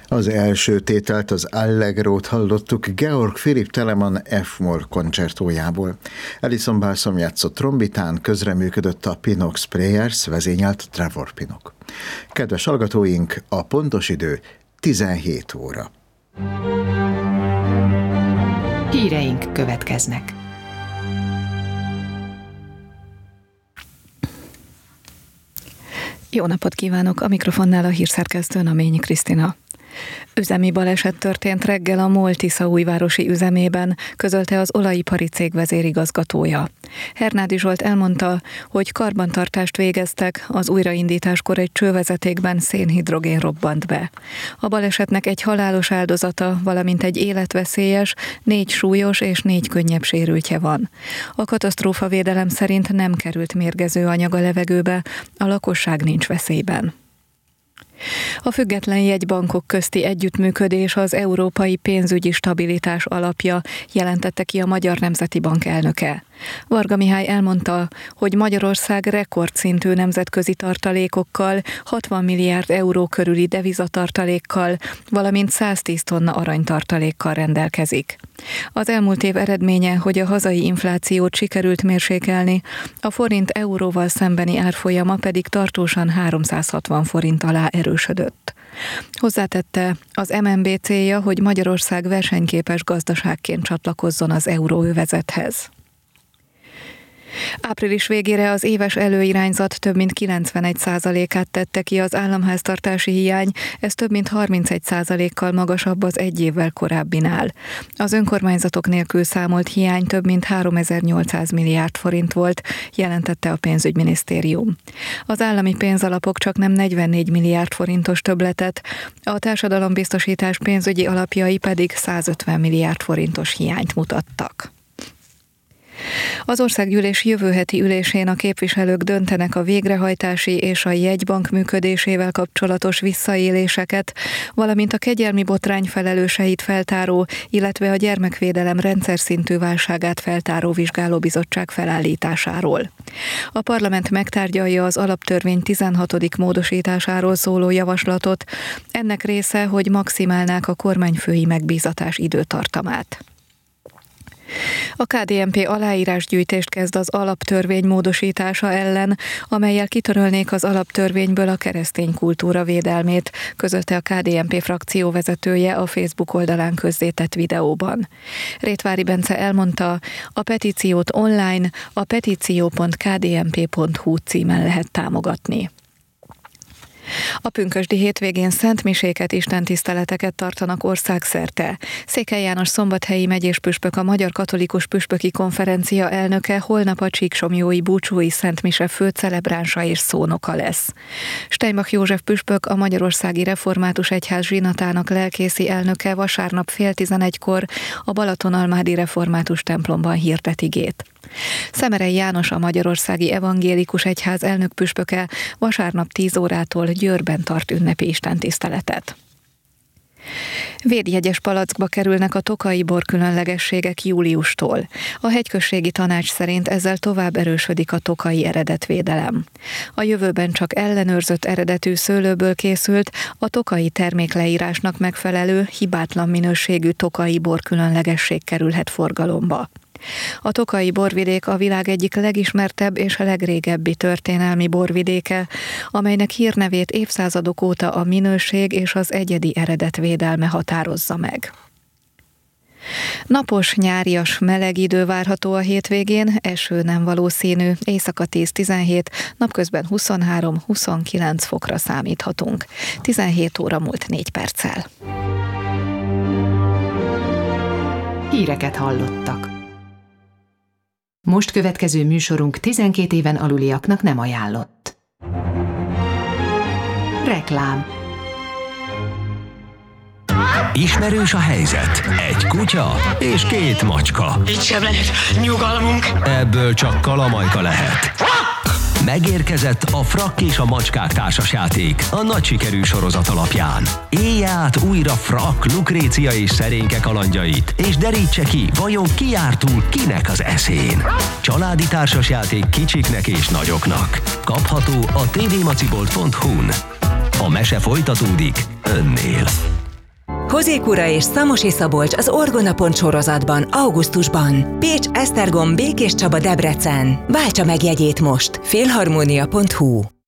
Az első tételt, az Allegrót hallottuk Georg Philipp Telemann F-moll koncertójából. Alison Balsom játszott trombitán, közreműködött a Pinox Players, vezényelt Trevor Pinnock. Kedves hallgatóink, a pontos idő 17 óra. Híreink következnek. Jó napot kívánok! A mikrofonnál a hírszerkesztő Naményi Krisztina. Üzemi baleset történt reggel a MOL Tiszaújvárosi üzemében, közölte az olajipari cég vezérigazgatója. Hernádi Zsolt elmondta, hogy karbantartást végeztek, az újraindításkor egy csővezetékben szénhidrogén robbant be. A balesetnek egy halálos áldozata, valamint egy életveszélyes, 4 súlyos és 4 könnyebb sérültje van. A katasztrófavédelem szerint nem került mérgező anyag a levegőbe, a lakosság nincs veszélyben. A független jegybankok közti együttműködés az európai pénzügyi stabilitás alapja, jelentette ki a Magyar Nemzeti Bank elnöke. Varga Mihály elmondta, hogy Magyarország rekordszintű nemzetközi tartalékokkal, 60 milliárd euró körüli devizatartalékkal, valamint 110 tonna aranytartalékkal rendelkezik. Az elmúlt év eredménye, hogy a hazai inflációt sikerült mérsékelni, a forint euróval szembeni árfolyama pedig tartósan 360 forint alá erősödött. Hozzátette, az MNB célja, hogy Magyarország versenyképes gazdaságként csatlakozzon az euróövezethez. Április végére az éves előirányzat több mint 91%-át tette ki az államháztartási hiány, ez több mint 31%-kal magasabb az egy évvel korábbinál. Az önkormányzatok nélkül számolt hiány több mint 3800 milliárd forint volt, jelentette a pénzügyminisztérium. Az állami pénzalapok csak nem 44 milliárd forintos többletet, a társadalombiztosítás pénzügyi alapjai pedig 150 milliárd forintos hiányt mutattak. Az országgyűlés jövő heti ülésén a képviselők döntenek a végrehajtási és a jegybank működésével kapcsolatos visszaéléseket, valamint a kegyelmi botrány felelőseit feltáró, illetve a gyermekvédelem rendszer szintű válságát feltáró vizsgálóbizottság felállításáról. A parlament megtárgyalja az alaptörvény 16. módosításáról szóló javaslatot, ennek része, hogy maximálnák a kormányfői megbízatás időtartamát. A KDNP aláírásgyűjtést kezd az alaptörvény módosítása ellen, amellyel kitörölnék az alaptörvényből a keresztény kultúra védelmét, közölte a KDNP frakció vezetője a Facebook oldalán közzétett videóban. Rétvári Bence elmondta, a petíciót online a petíció.kdnp.hu címen lehet támogatni. A pünkösdi hétvégén szentmiséket, istentiszteleteket tartanak országszerte. Székely János szombathelyi megyéspüspök, a Magyar Katolikus Püspöki Konferencia elnöke holnap a Csíksomlyói búcsúi szentmise főcelebránsa és szónoka lesz. Steinbach József püspök, a Magyarországi Református Egyház zsinatának lelkészi elnöke vasárnap 10:30-kor a Balatonalmádi Református templomban hirdet igét. Szemerei János, a Magyarországi Evangélikus Egyház elnökpüspöke vasárnap 10 órától Győrben tart ünnepi istentiszteletet. Védjegyes palackba kerülnek a tokaji bor különlegességek júliustól. A hegyközségi tanács szerint ezzel tovább erősödik a tokaji eredetvédelem. A jövőben csak ellenőrzött eredetű szőlőből készült, a tokaji termékleírásnak megfelelő, hibátlan minőségű tokaji bor különlegesség kerülhet forgalomba. A tokaji borvidék a világ egyik legismertebb és a legrégebbi történelmi borvidéke, amelynek hírnevét évszázadok óta a minőség és az egyedi eredet védelme határozza meg. Napos, nyárias, meleg idő várható a hétvégén, eső nem valószínű, éjszaka 10-17, napközben 23-29 fokra számíthatunk. 17 óra múlt 4 perccel. Híreket hallottak. Most következő műsorunk 12 éven aluliaknak nem ajánlott. Reklám. Ismerős a helyzet. Egy kutya és 2 macska. Itt sem lehet nyugalmunk. Ebből csak kalamajka lehet. Megérkezett a Frakk és a macskák társasjáték a nagy sikerű sorozat alapján. Élje át újra Frakk, Lukrécia és Szerénke kalandjait, és derítse ki, vajon ki jár túl kinek az eszén. Családi társasjáték kicsiknek és nagyoknak. Kapható a tvmacibolt.hu-n. A mese folytatódik önnél. Hozékura és Szamosi Szabolcs az Orgona sorozatban augusztusban. Pécs, Esztergom, Békés Csaba, Debrecen. Váltsa meg jegyét most. Filharmonia.hu